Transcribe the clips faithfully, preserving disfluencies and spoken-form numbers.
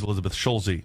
He's Elizabeth Schulze.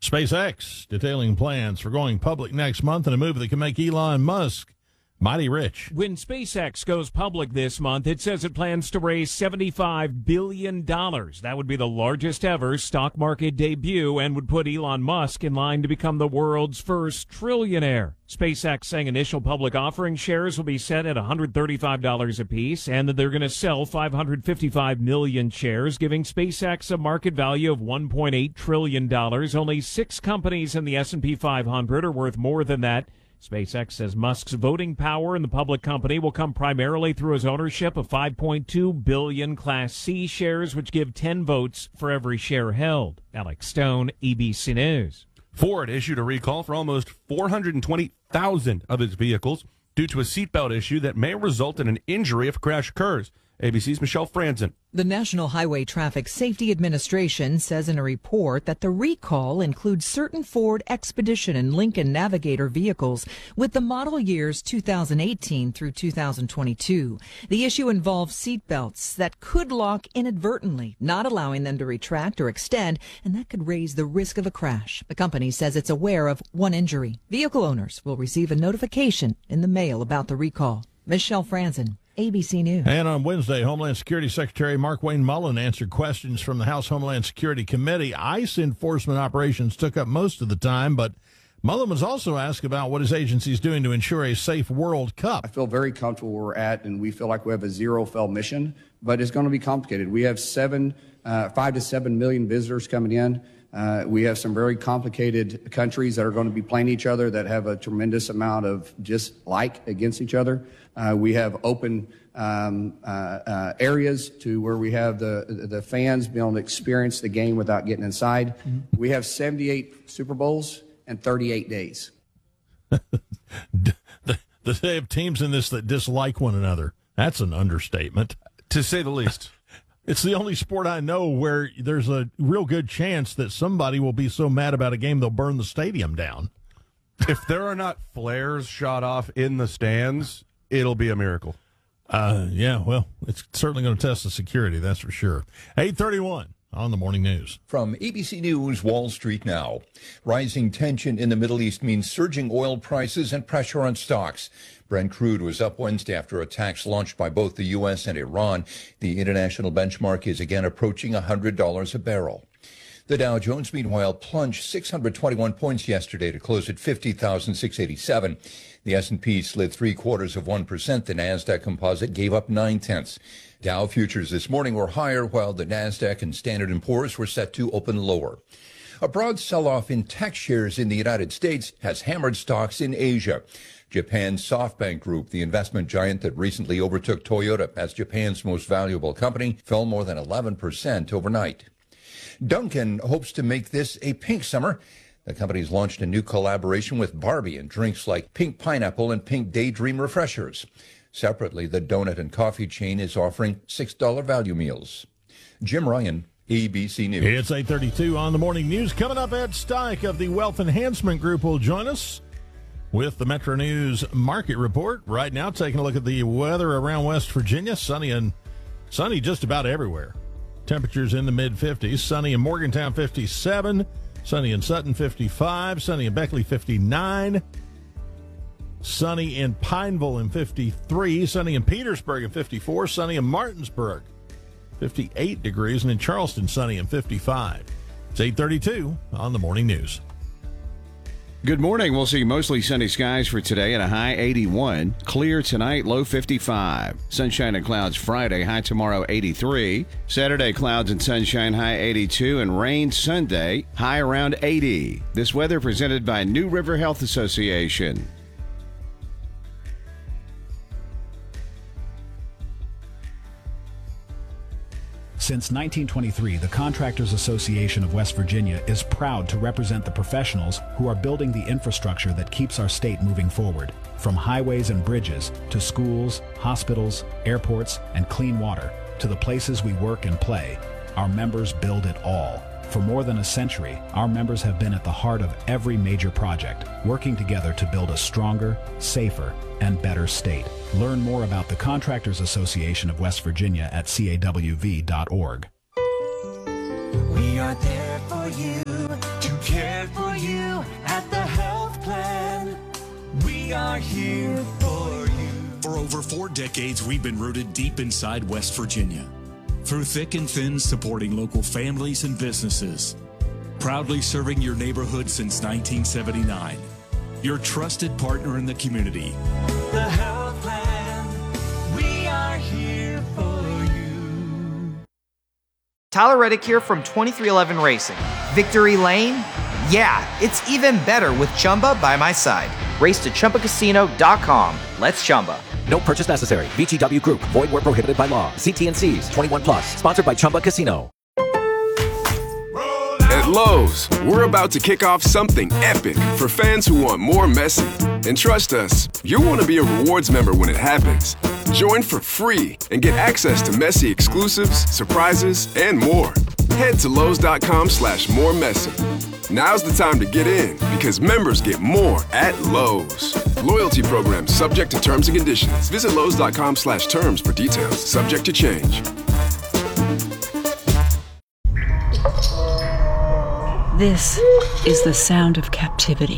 SpaceX detailing plans for going public next month in a move that can make Elon Musk mighty rich. When SpaceX goes public this month, it says it plans to raise seventy-five billion dollars. That would be the largest ever stock market debut and would put Elon Musk in line to become the world's first trillionaire. SpaceX saying initial public offering shares will be set at one hundred thirty-five dollars apiece and that they're going to sell five hundred fifty-five million shares, giving SpaceX a market value of one point eight trillion dollars. Only six companies in the S and P five hundred are worth more than that. SpaceX says Musk's voting power in the public company will come primarily through his ownership of five point two billion Class C shares, which give ten votes for every share held. Alex Stone, E B C News. Ford issued a recall for almost four hundred twenty thousand of its vehicles due to a seatbelt issue that may result in an injury if a crash occurs. A B C's Michelle Franzen. The National Highway Traffic Safety Administration says in a report that the recall includes certain Ford Expedition and Lincoln Navigator vehicles with the model years two thousand eighteen through two thousand twenty-two. The issue involves seatbelts that could lock inadvertently, not allowing them to retract or extend, and that could raise the risk of a crash. The company says it's aware of one injury. Vehicle owners will receive a notification in the mail about the recall. Michelle Franzen, A B C News. And on Wednesday, Homeland Security Secretary Markwayne Mullin answered questions from the House Homeland Security Committee. ICE enforcement operations took up most of the time, but Mullin was also asked about what his agency is doing to ensure a safe World Cup. I feel very comfortable where we're at, and we feel like we have a zero-fail mission, but it's going to be complicated. We have seven, uh, five to seven million visitors coming in. Uh, we have some very complicated countries that are going to be playing each other that have a tremendous amount of dislike against each other. Uh, we have open um, uh, uh, areas to where we have the the fans be able to experience the game without getting inside. Mm-hmm. We have seventy-eight Super Bowls and thirty-eight days. They have teams in this that dislike one another. That's an understatement, to say the least. It's the only sport I know where there's a real good chance that somebody will be so mad about a game they'll burn the stadium down. If there are not flares shot off in the stands, it'll be a miracle. Uh, yeah, well, it's certainly going to test the security, that's for sure. eight thirty-one on the Morning News. From A B C News, Wall Street now. Rising tension in the Middle East means surging oil prices and pressure on stocks. Brent crude was up Wednesday after attacks launched by both the U S and Iran. The international benchmark is again approaching one hundred dollars a barrel. The Dow Jones, meanwhile, plunged six hundred twenty-one points yesterday to close at fifty thousand six hundred eighty-seven. The S and P slid three quarters of one percent. The NASDAQ composite gave up nine tenths. Dow futures this morning were higher, while the NASDAQ and Standard and Poor's were set to open lower. A broad sell-off in tech shares in the United States has hammered stocks in Asia. Japan's SoftBank Group, the investment giant that recently overtook Toyota as Japan's most valuable company, fell more than eleven percent overnight. Dunkin' hopes to make this a pink summer. The company's launched a new collaboration with Barbie in drinks like Pink Pineapple and Pink Daydream refreshers. Separately, the donut and coffee chain is offering six dollars value meals. Jim Ryan, A B C News. It's eight thirty-two on the Morning News. Coming up, Ed Steich of the Wealth Enhancement Group will join us with the Metro News Market Report. Right now, taking a look at the weather around West Virginia. Sunny and sunny just about everywhere. Temperatures in the mid fifties. Sunny in Morgantown, fifty-seven. Sunny in Sutton, fifty-five. Sunny in Beckley, fifty-nine. Sunny in Pineville in fifty-three. Sunny in Petersburg in fifty-four. Sunny in Martinsburg, fifty-eight degrees. And in Charleston, sunny in fifty-five. It's eight thirty-two on the Morning News. Good morning. We'll see mostly sunny skies for today and a high eighty-one. Clear tonight, low fifty-five. Sunshine and clouds Friday, high tomorrow eighty-three. Saturday, clouds and sunshine, high eighty-two. And rain Sunday, high around eighty. This weather presented by New River Health Association. Since nineteen twenty-three, the Contractors Association of West Virginia is proud to represent the professionals who are building the infrastructure that keeps our state moving forward. From highways and bridges to schools, hospitals, airports, and clean water to the places we work and play, our members build it all. For more than a century, our members have been at the heart of every major project, working together to build a stronger, safer, and better state. Learn more about the Contractors Association of West Virginia at C A W V dot org. We are there for you. here for you. For over four decades, we've been rooted deep inside West Virginia. Through thick and thin, supporting local families and businesses. Proudly serving your neighborhood since nineteen seventy-nine. Your trusted partner in the community. The Health Plan, we are here for you. Tyler Reddick here from twenty-three eleven Racing. Victory Lane? Yeah, it's even better with Chumba by my side. Race to Chumba Casino dot com. Let's Chumba. No purchase necessary. V G W Group. Void where prohibited by law. See T N Cs. twenty-one plus. Sponsored by Chumba Casino. At Lowe's, we're about to kick off something epic for fans who want more Messi. And trust us, you'll want to be a rewards member when it happens. Join for free and get access to Messi exclusives, surprises, and more. Head to Lowe's.com slash more Messi. Now's the time to get in because members get more at Lowe's. Loyalty program subject to terms and conditions. Visit Lowe's.com slash terms for details. Subject to change. This is the sound of captivity.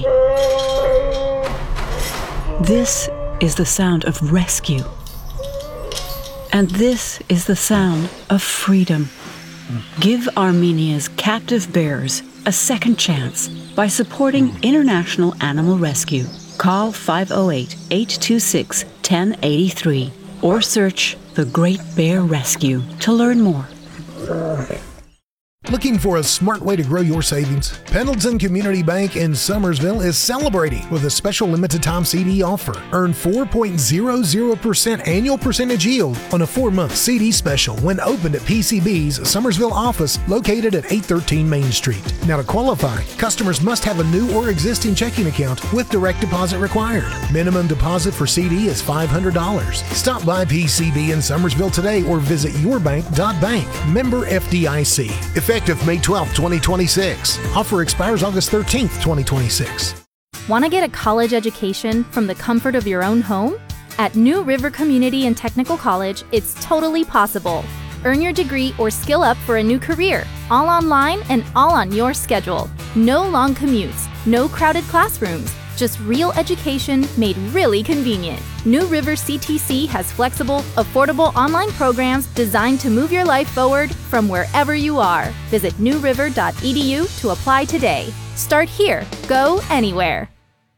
This is the sound of rescue. And this is the sound of freedom. Give Armenia's captive bears a second chance by supporting International Animal Rescue. Call five oh eight, eight two six, one oh eight three or search The Great Bear Rescue to learn more. Looking for a smart way to grow your savings? Pendleton Community Bank in Summersville is celebrating with a special limited-time C D offer. Earn four point zero zero percent annual percentage yield on a four-month C D special when opened at P C B's Summersville office located at eight thirteen Main Street. Now to qualify, customers must have a new or existing checking account with direct deposit required. Minimum deposit for C D is five hundred dollars. Stop by P C B in Summersville today or visit yourbank dot bank. Member F D I C. Effective May twelfth, twenty twenty-six. Offer expires August thirteenth, twenty twenty-six. Want to get a college education from the comfort of your own home? At New River Community and Technical College, it's totally possible. Earn your degree or skill up for a new career, all online and all on your schedule. No long commutes, no crowded classrooms, just real education made really convenient. New River C T C has flexible, affordable online programs designed to move your life forward from wherever you are. Visit new river dot e d u to apply today. Start here. Go anywhere.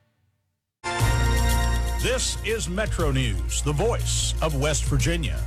This is Metro News, the voice of West Virginia.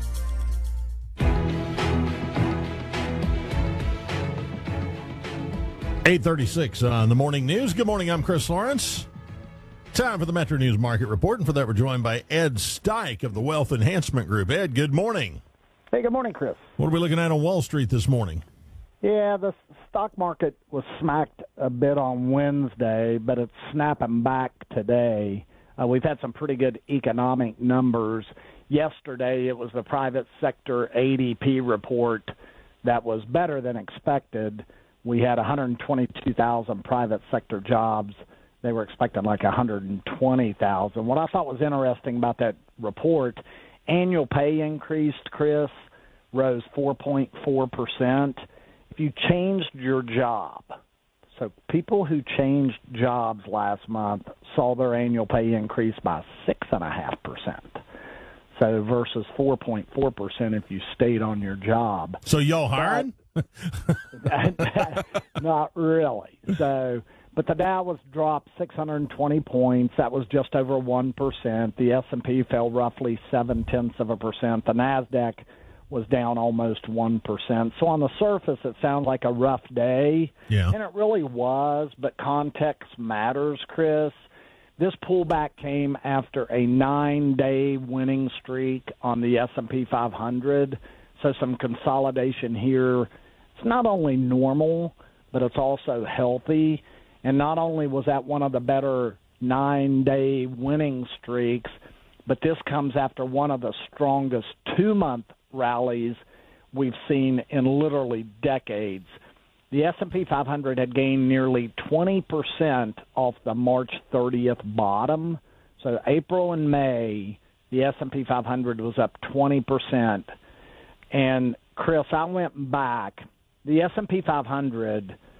eight thirty-six on the morning news. Good morning, I'm Chris Lawrence. Time for the Metro News Market Report, and for that we're joined by Ed Steich of the Wealth Enhancement Group. Ed, good morning. Hey, good morning, Chris. What are we looking at on Wall Street this morning? Yeah, the stock market was smacked a bit on Wednesday, but it's snapping back today. Uh, we've had some pretty good economic numbers. Yesterday, it was the private sector A D P report that was better than expected. We had one hundred twenty-two thousand private sector jobs. They were expecting like one hundred twenty thousand. What I thought was interesting about that report, annual pay increased, Chris, rose four point four percent. If you changed your job, so people who changed jobs last month saw their annual pay increase by six point five percent. So versus four point four percent if you stayed on your job. So y'all hiring? Not really. So, but the Dow was dropped six hundred twenty points. That was just over one percent. The S and P fell roughly seven tenths of a percent. The NASDAQ was down almost one percent. So on the surface, it sounds like a rough day. Yeah. And it really was, but context matters, Chris. This pullback came after a nine-day winning streak on the S and P five hundred. So some consolidation here. It's not only normal, but it's also healthy. And not only was that one of the better nine-day winning streaks, but this comes after one of the strongest two-month rallies we've seen in literally decades. The S and P five hundred had gained nearly twenty percent off the March thirtieth bottom. So April and May, the S and P five hundred was up twenty percent. And, Chris, I went back. The S and P five hundred